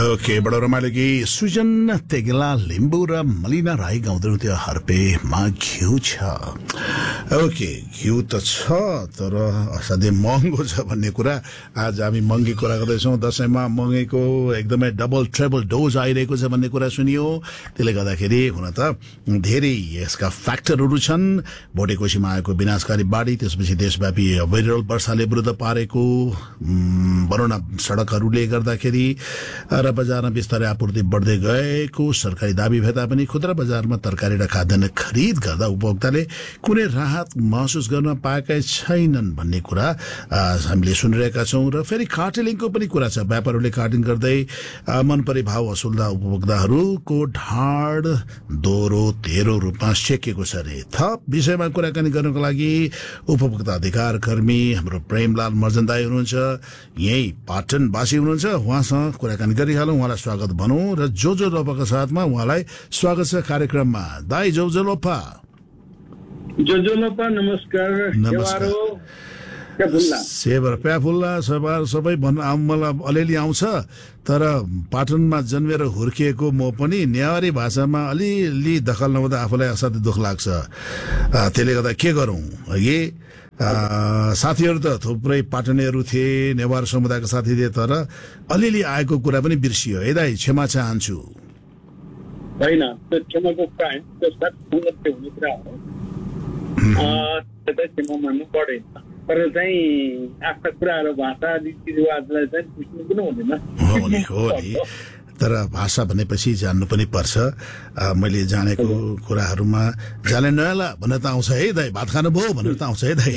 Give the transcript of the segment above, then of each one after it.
Okay बडो रमाइलो गीत सुजन तेगेला लिम्बू र मलिना राई गाउँदै थियो हर्पेमा घिउ छ। ओके घिउ त छ तर असाध्यै महँगो छ भन्ने कुरा आज हामी महँगी कुरा गर्दैछौँ। दसैँमा महँगीको एकदमै डबल ट्रेबल डोज आइरहेको छ भन्ने कुरा सुनियो। त्यसले गर्दाखेरि हुन त धेरै यसका फ्याक्टरहरू छन्। भोटेकोसीमा आएको विनाशकारी बाढी, त्यसपछि देशव्यापी भइरहल वर्षाले विरुद्ध पारेको भनौँ न सडकहरूले गर्दाखेरि र बजारमा बिस्तारै आपूर्ति बढ्दै गएको सरकारी दाबी भए तापनि खुद्रा बजारमा तरकारी र खाद्यान्न खरिद गर्दा उपभोक्ताले कुनै राहत महसुस गर्न पाएकै छैनन् भन्ने कुरा हामीले सुनिरहेका छौँ। र फेरि कार्टेलिङको पनि कुरा छ। व्यापारीहरूले कार्टेलिङ गर्दै मनपरी भाव वसुल्दा उपभोक्ताहरूको ढाड दोहोरो तेह्रो रूपमा सेकेको छ अरे। थप विषयमा कुराकानी गर्नको लागि उपभोक्ता अधिकार कर्मी हाम्रो प्रेमलाल मर्जन दाई हुनुहुन्छ, यही पाटनवासी हुनुहुन्छ। उहाँसँग कुराकानी गरिहालौँ, उहाँलाई स्वागत भनौँ र जोजो लोपाको साथमा उहाँलाई स्वागत छ कार्यक्रममा। दाई जोजो लोपा। जोजो लोपा नमस्कार। नमस्कार। सेवर प्याफुल्ला सबै मलाई अलिअलि आउँछ, तर पाटनमा जन्मेर हुर्किएको म पनि नेवारी भाषामा अलिअलि दखल नहुँदा आफूलाई असाध्यै दुःख लाग्छ। त्यसले गर्दा के गरौँ अघि साथीहरू त थुप्रै पाटनेहरू थिए, नेवार समुदायको साथी थिए, तर अलिअलि आएको कुरा पनि बिर्सियो। है दाइ क्षमा चाहन्छु। होइन त्यो क्षमाको कुरा होइन, त्यो हुने कुरा हो, क्षमा मान्नु पर्दैन। तर चाहिँ आफ्ना कुराहरू भाषा रीतिरिवाजलाई चाहिँ बुझ्नु पनि हुँदैन। हो नि, तर भाषा भनेपछि जान्नु पनि पर्छ। मैले जानेको कुराहरूमा जाने नयाँला भनेर त आउँछ है दाइ, भात खानुभयो भनेर त आउँछ है दाइ,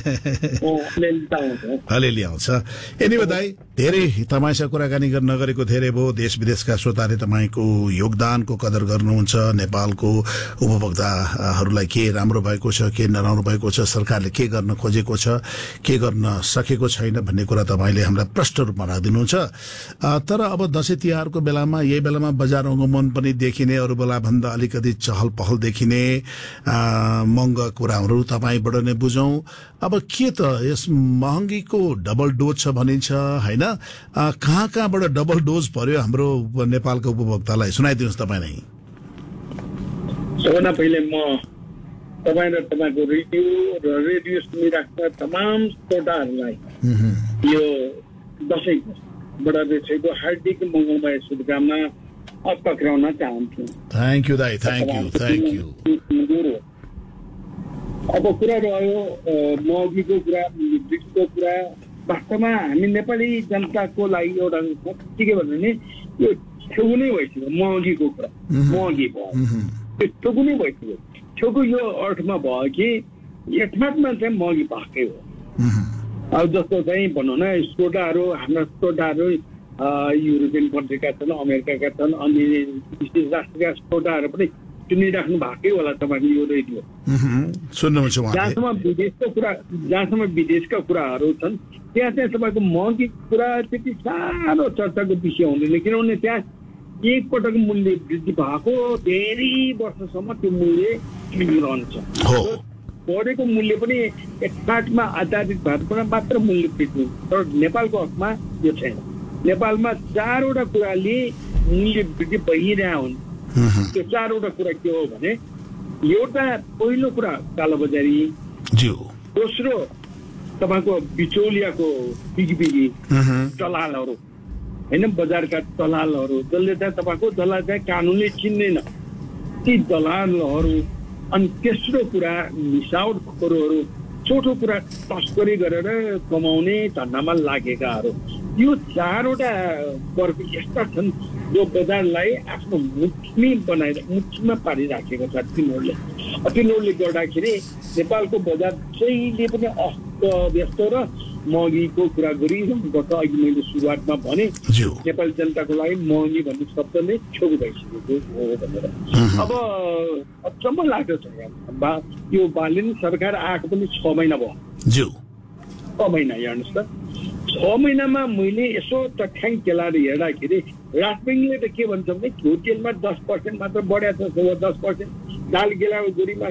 अलिअलि आउँछ। एनिवे दाइ, धेरै तपाईँसँग कुराकानी नगरेको धेरै भयो। देश विदेशका श्रोताले तपाईँको योगदानको कदर गर्नुहुन्छ। नेपालको उपभोक्ताहरूलाई के राम्रो भएको छ, के नराम्रो भएको छ, सरकारले के गर्न खोजेको छ, के गर्न सकेको छैन भन्ने कुरा तपाईँले हामीलाई प्रष्ट रूपमा राखिदिनुहुन्छ। तर अब दसैँ तिहारको बेलामा, यही बेलामा बजार आगमन पनि देखिने, अरू बेला भन्दा अलिकति चहल पहल देखिने, महँगा कुराहरू तपाईँबाट नै बुझौँ। अब के त यस महँगीको डबल डोज छ भनिन्छ होइन, कहाँबाट डबल डोज पर्यो हाम्रो नेपालको उपभोक्तालाई, सुनाइदिनुहोस् तपाईँ नै। सबभन्दा पहिले म तपाईँ र तपाईँको रेडियो सुनिराख्दा तमाम श्रोताहरूलाई यो दसैँको बडा दसैँको हार्दिक मङ्गलमय शुभकामना पक्राउन चाहन्छु। थ्याङ्क यू दाइ, थ्याङ्क यू। अब कुरा रह्यो महँगीको कुरा, ब्रिक्सको कुरा। वास्तवमा हामी नेपाली जनताको लागि एउटा के भन्नु भने यो छेउ नै भइसक्यो। महँगीको कुरा महँगी भयो, त्यो छेउ नै भइसक्यो। छेउको यो अर्थमा भयो कि यथार्थमा चाहिँ महँगी भएकै हो। अब जस्तो चाहिँ भनौँ न, श्रोताहरू हाम्रा श्रोताहरू युरोपियन कन्ट्रीका छन्, अमेरिकाका छन्, अनि विशेष राष्ट्रका श्रोताहरू पनि सुनिराख्नु भएकै होला तपाईँको यो रेडियो। जहाँसम्म विदेशका कुराहरू छन् त्यहाँ चाहिँ तपाईँको महँगी कुरा त्यति साह्रो चर्चाको विषय हुँदैन, किनभने त्यहाँ एकपटक मूल्य वृद्धि भएको धेरै वर्षसम्म त्यो मूल्य रहन्छ। बढेको मूल्य पनि यथार्थमा आधारित भएर मात्र मूल्य वृद्धि हुन्छ। तर नेपालको हकमा यो छैन। नेपालमा चारवटा कुराले मूल्य वृद्धि भइरहेको हुन्छ। त्यो चारवटा कुरा के हो भने, एउटा पहिलो कुरा कालोबजारी, दोस्रो तपाईँको बिचौलियाको बिगी दलालहरू होइन, बजारका दलालहरू जसले चाहिँ तपाईँको दलाल चाहिँ कानुनले चिन्दैन, ती दलालहरू। अनि तेस्रो कुरा मिसावटखोरहरू, चौथो कुरा तस्करी गरेर कमाउने धन्दामा लागेकाहरू। यो चारवटा वर्ग यस्ता छन् जो बजारलाई आफ्नो मुठीमा पारिराखेको छ। तिनीहरूले गर्दाखेरि नेपालको बजार जहिले पनि अस्त व्यस्त र महँगीको कुरा गरिरहनुपर्छ। अघि मैले सुरुवातमा भने नेपाली जनताको लागि महँगी भन्ने शब्द नै छेउ भइसकेको हो भनेर। अब अचम्म लाग्छ यो बालिन सरकार आएको पनि 6 महिना भयो। 6 महिना हेर्नुहोस् त, 6 महिनामा मैले यसो तथ्याङ्क केलाएर हेर्दाखेरि राजबेङ्गले त के भन्छ भने घिउ तेलमा 10% मात्र बढेको छ, 10%। दाल गेलाको गुरीमा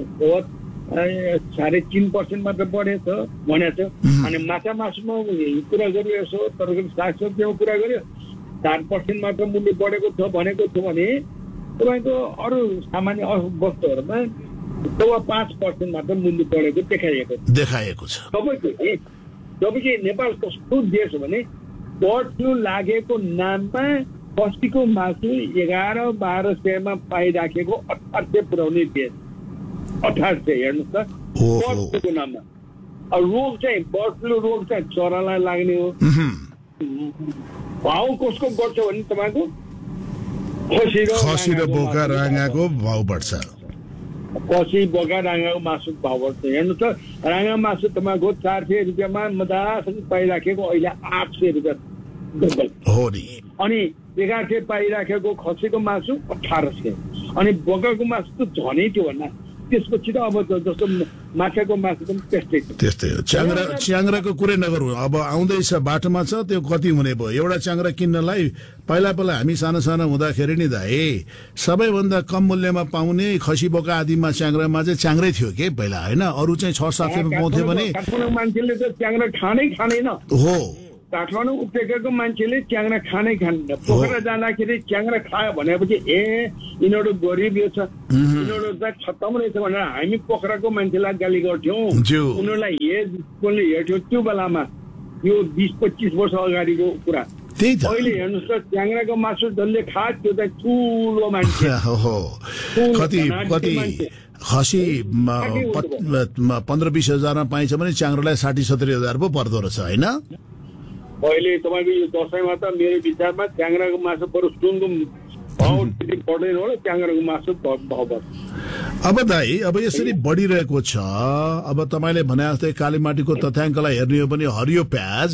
3.5% मात्र बढेछ भनेको छ। अनि माछा मासुमा कुरा गर्यो यसो, तरकारी सागसब्जीमा कुरा गर्यो 4% मात्र मूल्य बढेको छ भनेको छ भने तपाईँको अरू सामान्य वस्तुहरूमा 5% मात्र मूल्य बढेको देखाइएको छ। जबकि नेपाल कस्तो देश हो भने बर्ड फ्लू लागेको नाममा खसीको मासु 11-12 सयमा पाइराखेको 1800 पुर्याउने देश 1800 हेर्नुहोस् त बर्ड फ्लूको नाममा। रोग चाहिँ बर्ड फ्लू रोग चाहिँ चरालाई लाग्ने हो। भाउ कसको बढ्छ भने तपाईँको खसी र बोका राँगाको भाउ बढ्छ। खसी बोका राँगाको मासु भाउ बढ्छ। हेर्नु त राँगा मासु तपाईँको 400 रुपियाँमा मजासँग पाइराखेको अहिले 800 रुपियाँ हो नि। अनि 1100 पाइराखेको खसीको मासु 1800 अनि बोकाको मासु त झनै थियो भन्दा त्यसपछि त अब जस्तो माछाको मासु पनि त्यस्तै हो। च्याङ्राको कुरै नगरौँ, अब आउँदैछ बाटोमा छ त्यो कति हुने भयो। एउटा च्याङ्रा किन्नलाई पहिला हामी सानो हुँदाखेरि नि दाइ सबैभन्दा कम मूल्यमा पाउने खसी बोका आदिमा च्याङ्रामा चाहिँ च्याङ्रै थियो के पहिला होइन। अरू चाहिँ 6-7 रुपियाँ पाउँथ्यो भने मान्छेले त च्याङ्रा खाँदैन हो। काठमाडौँ उपत्यकाको मान्छेले च्याङ्रा खाँदैन। पोखरा जाँदाखेरि च्याङ्रा खायो भनेपछि यिनीहरू गरिब यो छ, यिनीहरू त खत्तम रहेछ भनेर हामी पोखराको मान्छेलाई गाली गर्थ्यौँ। उनीहरूलाई हेर्थ्यो त्यो बेलामा, यो 20-25 वर्ष अगाडिको कुरा। अहिले हेर्नुहोस् त च्याङ्राको मासु जसले खायो त्यो चाहिँ ठुलो मान्छे कति खसी 15-20 हजारमा पाइन्छ भने च्याङ्रालाई 60-70 हजार पो पर्दो रहेछ होइन। अहिले तपाईँको यो दसैँमा त मेरो विचारमा च्याङ्राको मासु बरु सुनको भाउ त्यति बढ्दैन होला, च्याङ्राको मासु भाउ बढ्छ। अब दाइ अब यसरी बढिरहेको छ। अब तपाईँले भने जस्तै कालीमाटीको तथ्याङ्कलाई हेर्ने हो भने हरियो प्याज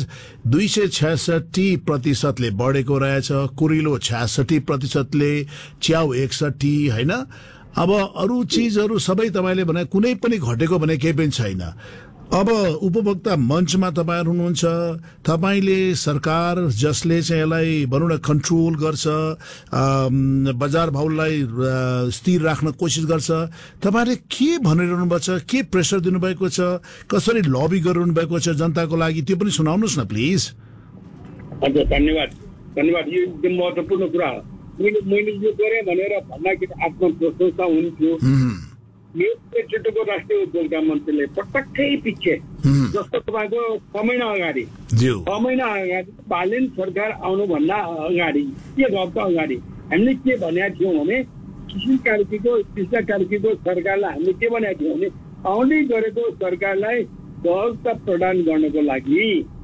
266% बढेको रहेछ, कुरिलो 66%, च्याउ 61 होइन। अब अरू चिजहरू सबै तपाईँले भने कुनै पनि घटेको भने केही पनि छैन। अब उपभोक्ता मञ्चमा तपाईँहरू हुनुहुन्छ, तपाईँले सरकार जसले चाहिँ यसलाई भनौँ न कन्ट्रोल गर्छ, बजार भाउलाई स्थिर राख्न कोसिस गर्छ, तपाईँले के भनिरहनु भएको छ, के प्रेसर दिनुभएको छ, कसरी लबी गरिरहनु भएको छ जनताको लागि, त्यो पनि सुनाउनुहोस् न प्लिज। हजुर धन्यवाद। यो एकदम महत्त्वपूर्ण कुरा हो। मैले यो गरेँ भनेर भन्दाखेरि आत्मप्रशंसा हुन्थ्यो। एकचोटिको राष्ट्रिय उपभोक्ता मन्त्रीले पटक्कै पछि जस्तो तपाईँको 6 महिना अगाडि बालेन सरकार आउनुभन्दा अगाडि 1 हप्ता अगाडि हामीले के भनेका थियौँ भने कृष्ण कार्कीको सरकारलाई हामीले के भनेका थियौँ भने आउँदै गरेको सरकारलाई सहजता प्रदान गर्नको लागि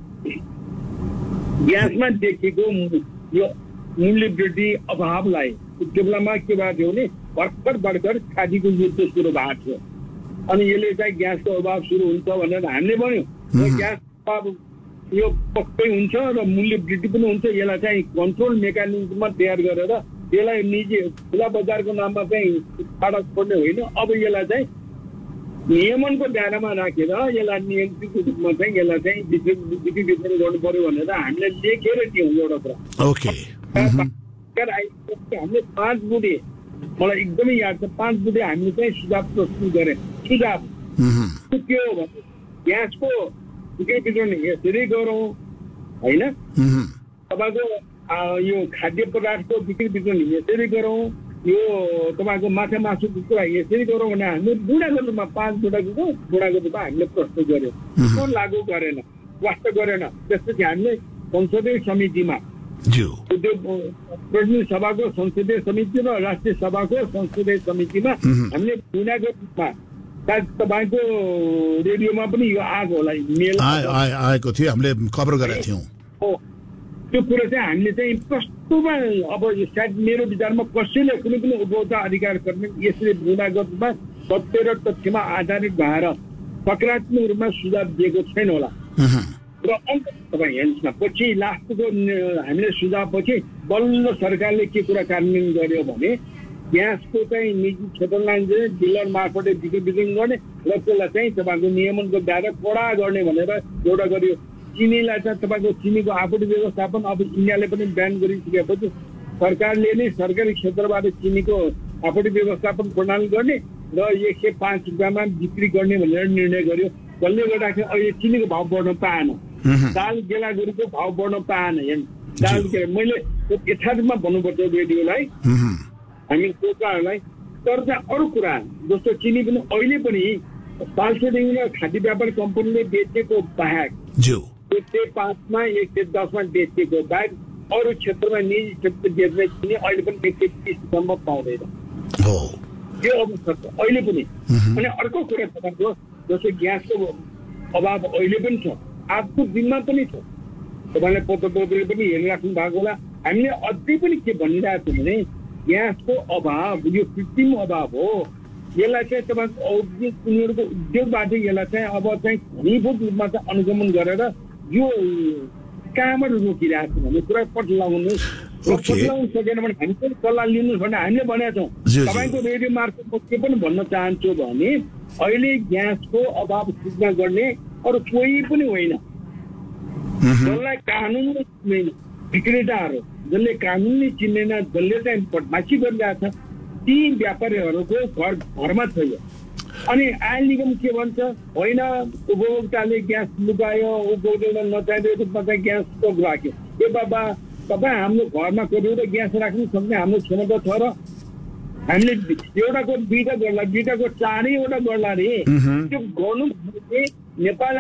ग्यासमा देखिएको यो मूल्य वृद्धि अभावलाई त्यो बेलामा के भएको थियो भने भर्खर खादीको युद्ध सुरु भएको थियो। अनि यसले चाहिँ ग्यासको अभाव सुरु हुन्छ भनेर हामीले भन्यो ग्यास अभाव यो पक्कै हुन्छ र मूल्य वृद्धि पनि हुन्छ। यसलाई चाहिँ कन्ट्रोल मेकानिजममा तयार गरेर यसलाई निजी खुला बजारको नाममा चाहिँ फाडा छोड्ने होइन। अब यसलाई चाहिँ नियमनको दायरामा राखेर यसलाई नियन्त्रित रूपमा चाहिँ यसलाई चाहिँ बिक्री वितरण गर्नु पर्यो भनेर हामीले लेखेर दियौँ एउटा कुरा। हामीले 5 बुँदे मलाई एकदमै याद छ 5 बुँदे हामीले चाहिँ सुझाव प्रस्तुत गरे। सुझाव के हो भने ग्यासको बिक्री वितरण यसरी गरौँ होइन, तपाईँको यो खाद्य पदार्थको बिक्री वितरण यसरी गरौँ, यो तपाईँको माछा मासुको कुरा यसरी गरौँ भने हामीले बुढाको रूपमा 5 बुढाको रूपमा हामीले प्रस्तुत गर्यो। त्यो लागू गरेन, वास्तव गरेन। त्यसपछि हामीले संसदीय समितिमा प्रतिनिधि सभाको संसदीय समिति र राष्ट्रिय सभाको संसदीय समितिमा हामीले बुढाको रूपमा तपाईँको रेडियोमा पनि यो आएको होला, मेल आएको थियो, हामीले कभर गरेका थियौँ। त्यो कुरा चाहिँ हामीले चाहिँ प्रस्तुतमा अब सायद मेरो विचारमा कसैले कुनै पनि उपभोक्ता अधिकार कर्मी यसरी बुढाको रूपमा सत्य र तथ्यमा आधारित भएर सकारात्मक रूपमा सुझाव दिएको छैन होला। र अन्त तपाईँ हेर्नुहोस् न पछि लास्टको हामीले सुझाव पछि बल्ल सरकारले के कुरा कार्यान्वयन गर्यो भने ग्यासको चाहिँ निजी क्षेत्रलाई डिलर मार्फतले बिक्री वितरण गर्ने र त्यसलाई चाहिँ तपाईँको नियमनको दायरा कडा गर्ने भनेर एउटा गर्यो। चिनीलाई चाहिँ तपाईँको चिनीको आपूर्ति व्यवस्थापन अब इन्डियाले पनि ब्यान गरिसकेपछि सरकारले नै सरकारी क्षेत्रबाट चिनीको आपूर्ति व्यवस्थापन प्रणाली गर्ने र 105 रुपियाँमा बिक्री गर्ने भनेर निर्णय गर्यो। जसले गर्दाखेरि अहिले चिनीको भाव बढ्न पाएन, दाल गेलागुरीको भाव बढ्न पाएन। दाल मैले यथार्थमा भन्नुपर्छ रेडियोलाई हामी श्रोताहरूलाई। तर चाहिँ अरू कुरा जस्तो चिनी पनि अहिले पनि पाल्सेदेखि र खाद्य व्यापार कम्पनीले बेचेको बाहेक एक 5 एक 10 बेचेको बाहेक अरू क्षेत्रमा निजी क्षेत्र बेच्ने चिनी अहिले पनि 130सम्म पाउँदैन यो अवस्था छ अहिले पनि। अनि अर्को कुरा तपाईँको जस्तो ग्यासको अभाव अहिले पनि छ, आजको दिनमा पनि छ। तपाईँले पत्रले पनि हेरिराख्नु भएको होला। हामीले अझै पनि के भनिरहेको छौँ भने ग्यासको अभाव यो कृत्रिम अभाव हो। यसलाई चाहिँ तपाईँको औद्योगिक उनीहरूको उद्योगबाट यसलाई चाहिँ अब चाहिँ घनीभूत रूपमा चाहिँ अनुगमन गरेर यो कहाँबाट रोकिरहेको छ भन्ने कुरा पत्लाउनु सकेन भने हामी पनि सल्लाह लिनुहोस् भनेर हामीले भनेका छौँ। तपाईँको रेडियो मार्फत म के पनि भन्न चाहन्छु भने अहिले ग्यासको अभाव सिर्जना गर्ने अरू कोही पनि होइन। जसलाई कानुनले चिन्दैन विक्रेताहरू, जसले कानुनले चिन्दैन, जसले चाहिँ बदमासी गरिरहेको छ ती व्यापारीहरूको घरमा छैन। अनि आयल निगम के भन्छ, होइन उपभोक्ताले ग्यास लुकायो, उपभोक्ताले नचाहिने रूपमा चाहिँ ग्यास स्टक राख्यो। ए बाबा तपाईँ हाम्रो घरमा कतिवटा ग्यास राख्नु सक्ने हाम्रो क्षमता छ र हामीले एउटाको 2टा गर्ला, 2टाको 4वटा गर्ला रे त्यो गर्नु नेपाल